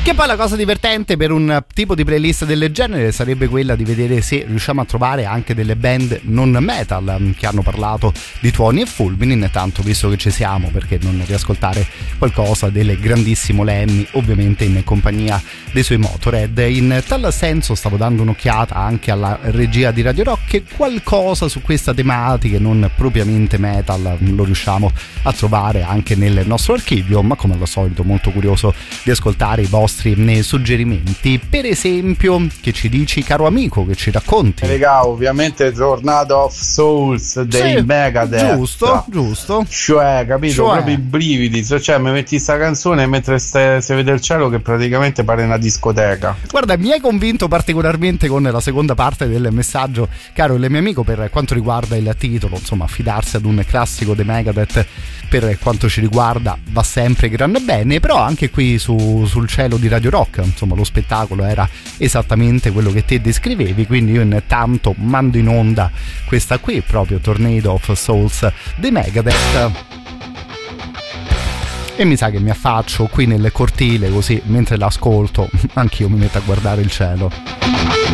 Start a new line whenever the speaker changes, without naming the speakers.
Che poi la cosa divertente per un tipo di playlist del genere sarebbe quella di vedere se riusciamo a trovare anche delle band non metal che hanno parlato di tuoni e fulmini. Intanto, visto che ci siamo, perché non riascoltare qualcosa del grandissimo Lemmy, ovviamente in compagnia dei suoi Motorhead. In tal senso stavo dando un'occhiata anche alla regia di Radio Rock, che qualcosa su questa tematica non propriamente metal lo riusciamo a trovare anche nel nostro archivio, ma come al solito molto curioso di ascoltare i vostri suggerimenti. Per esempio, che ci dici, caro amico, che ci racconti?
Regà, ovviamente Tornado of Souls dei Megadeth.
Giusto.
Cioè, capito? Proprio i brividi. Cioè, mi metti sta canzone mentre si vede il cielo che praticamente pare una discoteca.
Guarda, mi hai convinto particolarmente con la seconda parte del messaggio, caro il mio amico, per quanto riguarda il titolo. Insomma, affidarsi ad un classico dei Megadeth per quanto ci riguarda va sempre gran bene, però anche qui sul cielo di Radio Rock, insomma, lo spettacolo era esattamente quello che te descrivevi, quindi io intanto mando in onda questa qui, proprio Tornado of Souls dei Megadeth, e mi sa che mi affaccio qui nel cortile, così mentre l'ascolto anch'io mi metto a guardare il cielo.